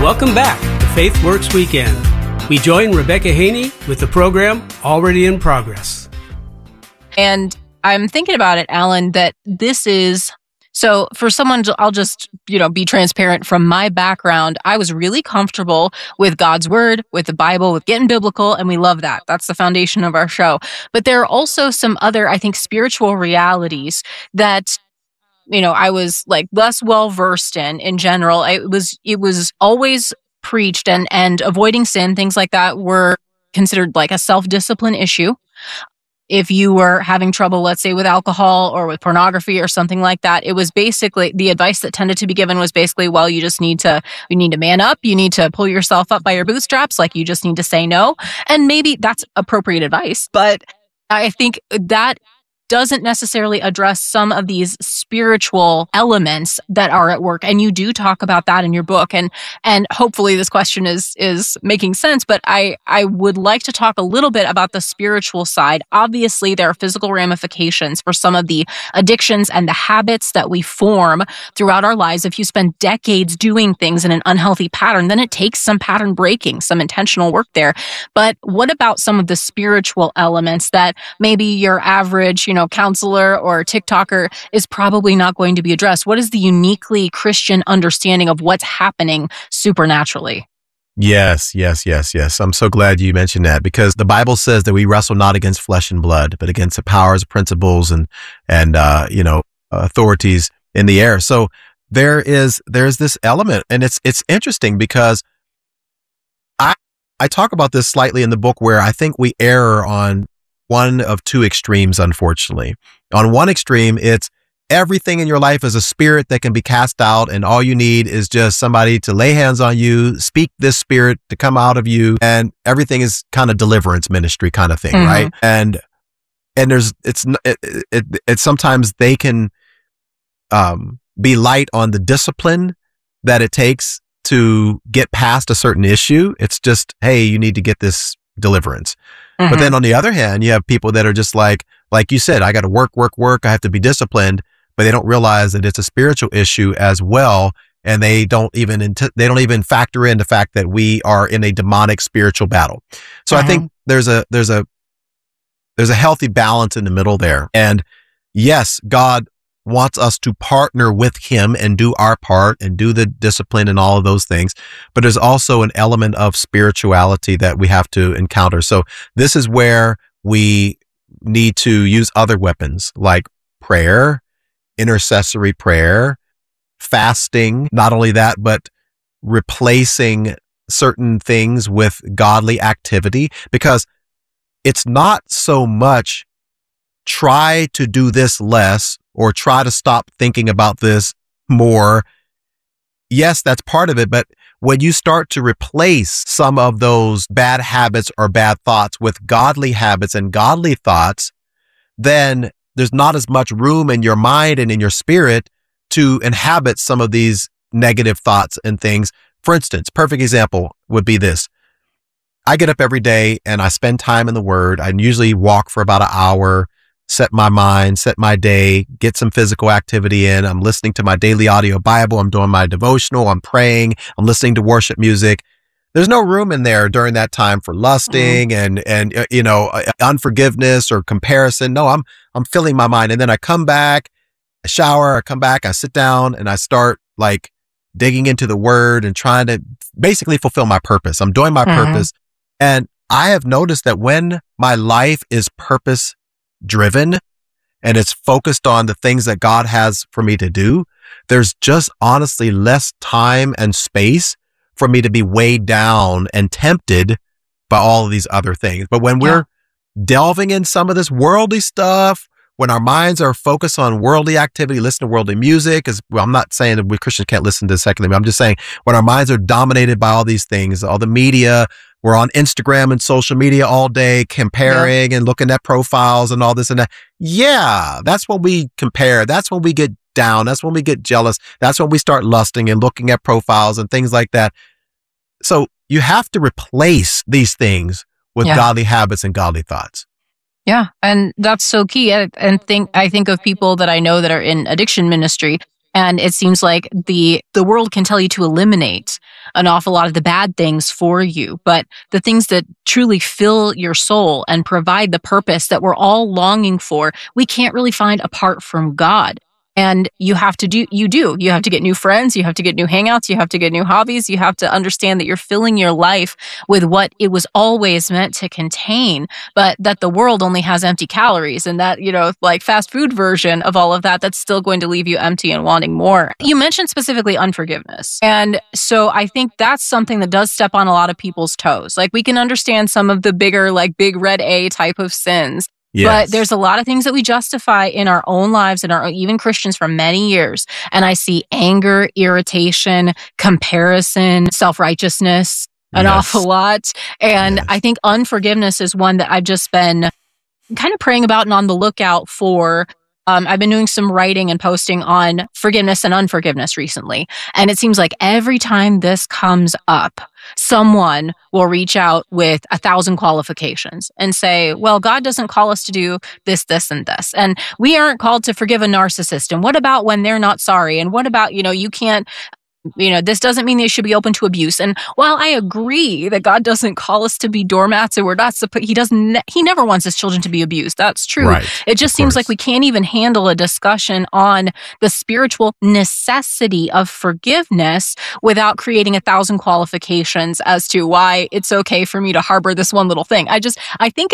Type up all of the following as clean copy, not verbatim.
Welcome back to Faith Works Weekend. We join Rebecca Haney with the program Already in Progress. And I'm thinking about it, Alan, that this is... So for someone, I'll just, be transparent from my background. I was really comfortable with God's word, with the Bible, with getting biblical, and we love that. That's the foundation of our show. But there are also some other, I think, spiritual realities that, I was less well versed in general. It was always preached and avoiding sin, things like that were considered like a self-discipline issue. If you were having trouble, let's say, with alcohol or with pornography or something like that, it was basically the advice that tended to be given was basically, well, you need to man up. You need to pull yourself up by your bootstraps. You just need to say no. And maybe that's appropriate advice, but I think that doesn't necessarily address some of these spiritual elements that are at work. And you do talk about that in your book. And hopefully this question is making sense, but I would like to talk a little bit about the spiritual side. Obviously, there are physical ramifications for some of the addictions and the habits that we form throughout our lives. If you spend decades doing things in an unhealthy pattern, then it takes some pattern breaking, some intentional work there. But what about some of the spiritual elements that maybe your average, counselor or TikToker is probably not going to be addressed? What is the uniquely Christian understanding of what's happening supernaturally? Yes. I'm so glad you mentioned that, because the Bible says that we wrestle not against flesh and blood, but against the powers, principles, and authorities in the air. So there's this element, and it's interesting because I talk about this slightly in the book, where I think we err on one of two extremes, unfortunately. On one extreme, it's everything in your life is a spirit that can be cast out, and all you need is just somebody to lay hands on you, speak this spirit to come out of you, and everything is kind of deliverance ministry kind of thing, right? And it's sometimes they can be light on the discipline that it takes to get past a certain issue. It's just, hey, you need to get this deliverance. But then on the other hand, you have people that are just like you said, I got to work. I have to be disciplined, but they don't realize that it's a spiritual issue as well. And they don't even factor in the fact that we are in a demonic spiritual battle. So I think there's a healthy balance in the middle there. And yes, God wants us to partner with him and do our part and do the discipline and all of those things. But there's also an element of spirituality that we have to encounter. So this is where we need to use other weapons like prayer, intercessory prayer, fasting. Not only that, but replacing certain things with godly activity, because it's not so much try to do this less or try to stop thinking about this more. Yes, that's part of it. But when you start to replace some of those bad habits or bad thoughts with godly habits and godly thoughts, then there's not as much room in your mind and in your spirit to inhabit some of these negative thoughts and things. For instance, perfect example would be this. I get up every day and I spend time in the Word. I usually walk for about an hour, set my mind, set my day, get some physical activity in. I'm listening to my daily audio Bible. I'm doing my devotional. I'm praying. I'm listening to worship music. There's no room in there during that time for lusting and unforgiveness or comparison. No, I'm filling my mind. And then I come back, I shower, I come back, I sit down and I start digging into the Word and trying to basically fulfill my purpose. I'm doing my purpose. And I have noticed that when my life is purpose driven and it's focused on the things that God has for me to do, there's just honestly less time and space for me to be weighed down and tempted by all of these other things. But when we're delving in some of this worldly stuff, when our minds are focused on worldly activity, listen to worldly music, I'm not saying that we Christians can't listen to secular, but I'm just saying when our minds are dominated by all these things, all the media, we're on Instagram and social media all day comparing and looking at profiles and all this and that. Yeah, that's when we compare. That's when we get down. That's when we get jealous. That's when we start lusting and looking at profiles and things like that. So you have to replace these things with godly habits and godly thoughts. Yeah, and that's so key. I think of people that I know that are in addiction ministry, And it seems like the world can tell you to eliminate an awful lot of the bad things for you. But the things that truly fill your soul and provide the purpose that we're all longing for, we can't really find apart from God. And you have to get new friends, you have to get new hangouts, you have to get new hobbies, you have to understand that you're filling your life with what it was always meant to contain, but that the world only has empty calories, and that, like fast food version of all of that, that's still going to leave you empty and wanting more. You mentioned specifically unforgiveness. And so I think that's something that does step on a lot of people's toes. Like, we can understand some of the bigger, like big red A type of sins. Yes. But there's a lot of things that we justify in our own lives and even Christians for many years. And I see anger, irritation, comparison, self-righteousness, an awful lot. And I think unforgiveness is one that I've just been kind of praying about and on the lookout for. I've been doing some writing and posting on forgiveness and unforgiveness recently. And it seems like every time this comes up, someone will reach out with 1,000 qualifications and say, well, God doesn't call us to do this, this, and this. And we aren't called to forgive a narcissist. And what about when they're not sorry? And what about, you can't, this doesn't mean they should be open to abuse. And while I agree that God doesn't call us to be doormats and we're not supposed, he never wants his children to be abused. That's true. Right. It just seems like we can't even handle a discussion on the spiritual necessity of forgiveness without creating 1,000 qualifications as to why it's okay for me to harbor this one little thing. I think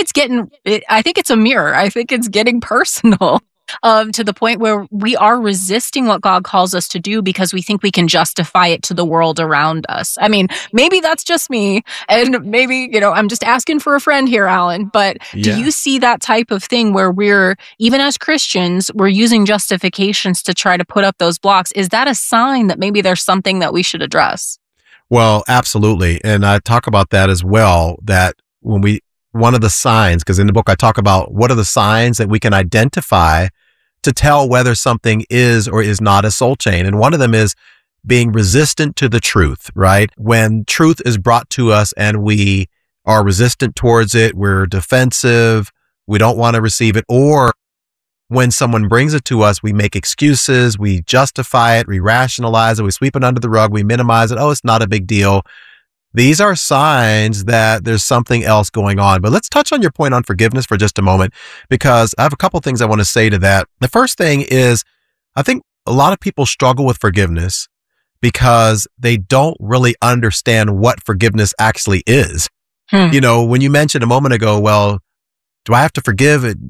it's a mirror. I think it's getting personal. To the point where we are resisting what God calls us to do because we think we can justify it to the world around us. I mean, maybe that's just me, and maybe, I'm just asking for a friend here, Alan, but do you see that type of thing where we're, even as Christians, we're using justifications to try to put up those blocks? Is that a sign that maybe there's something that we should address? Well, absolutely. And I talk about that as well, that one of the signs, because in the book I talk about what are the signs that we can identify to tell whether something is or is not a soul chain. And one of them is being resistant to the truth, right? When truth is brought to us and we are resistant towards it, we're defensive, we don't want to receive it, or when someone brings it to us, we make excuses, we justify it, we rationalize it, we sweep it under the rug, we minimize it. Oh, it's not a big deal. These are signs that there's something else going on. But let's touch on your point on forgiveness for just a moment, because I have a couple things I want to say to that. The first thing is, I think a lot of people struggle with forgiveness because they don't really understand what forgiveness actually is. When you mentioned a moment ago, well, do I have to forgive it?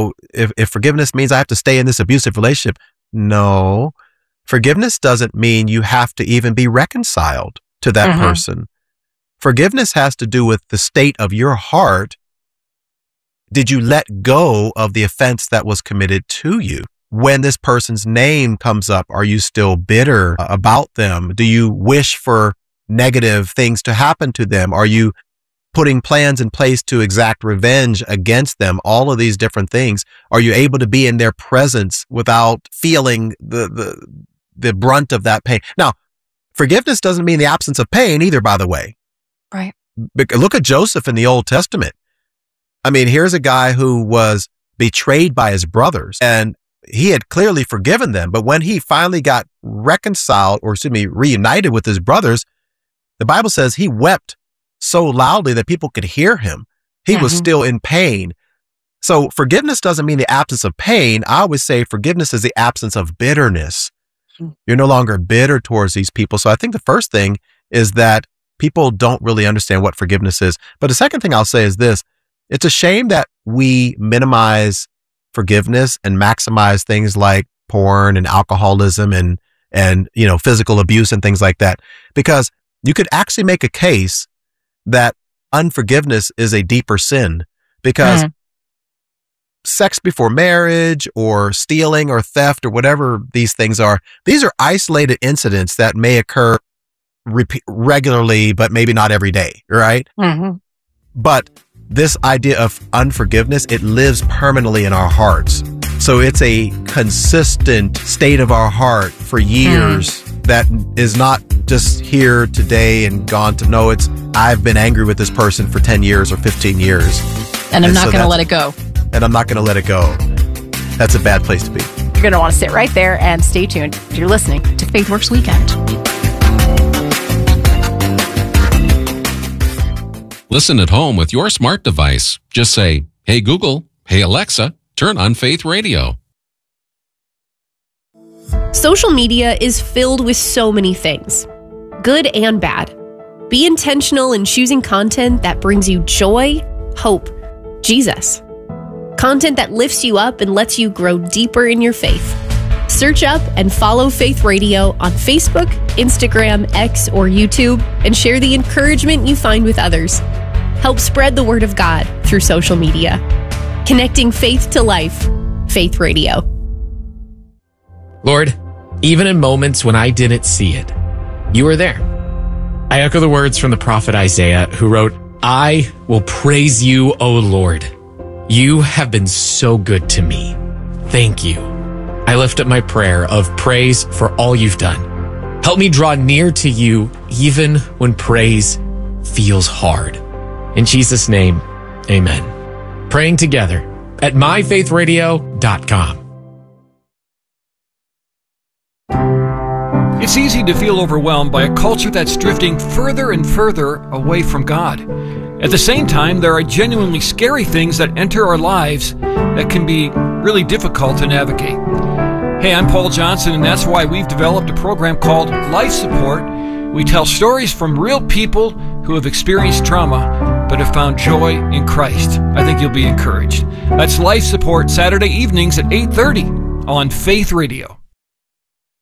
If forgiveness means I have to stay in this abusive relationship. No, forgiveness doesn't mean you have to even be reconciled to that person. Forgiveness has to do with the state of your heart. Did you let go of the offense that was committed to you? When this person's name comes up, are you still bitter about them? Do you wish for negative things to happen to them? Are you putting plans in place to exact revenge against them? All of these different things. Are you able to be in their presence without feeling the brunt of that pain? Now, forgiveness doesn't mean the absence of pain either, by the way. Right. Look at Joseph in the Old Testament. I mean, here's a guy who was betrayed by his brothers, and he had clearly forgiven them. But when he finally got reunited with his brothers, the Bible says he wept so loudly that people could hear him. He was still in pain. So forgiveness doesn't mean the absence of pain. I always say forgiveness is the absence of bitterness. You're no longer bitter towards these people. So I think the first thing is that people don't really understand what forgiveness is. But the second thing I'll say is this. It's a shame that we minimize forgiveness and maximize things like porn and alcoholism and physical abuse and things like that, because you could actually make a case that unforgiveness is a deeper sin, because sex before marriage or stealing or theft or whatever these things are isolated incidents that may occur regularly, but maybe not every day, right? But this idea of unforgiveness, it lives permanently in our hearts. So it's a consistent state of our heart for years that is not just here today and gone to, no, it's, I've been angry with this person for 10 years or 15 years. And I'm not going to let it go. And I'm not going to let it go. That's a bad place to be. You're going to want to sit right there and stay tuned. You're listening to FaithWorks Weekend. Listen at home with your smart device. Just say, "Hey Google, hey Alexa, turn on Faith Radio." Social media is filled with so many things, good and bad. Be intentional in choosing content that brings you joy, hope, Jesus. Content that lifts you up and lets you grow deeper in your faith. Search up and follow Faith Radio on Facebook, Instagram, X, or YouTube, and share the encouragement you find with others. Help spread the word of God through social media. Connecting faith to life. Faith Radio. Lord, even in moments when I didn't see it, you were there. I echo the words from the prophet Isaiah, who wrote, "I will praise you, O Lord. You have been so good to me. Thank you." I lift up my prayer of praise for all you've done. Help me draw near to you even when praise feels hard. In Jesus' name, amen. Praying together at myfaithradio.com. It's easy to feel overwhelmed by a culture that's drifting further and further away from God. At the same time, there are genuinely scary things that enter our lives that can be really difficult to navigate. Hey, I'm Paul Johnson, and that's why we've developed a program called Life Support. We tell stories from real people who have experienced trauma but have found joy in Christ. I think you'll be encouraged. That's Life Support, Saturday evenings at 8:30 on Faith Radio.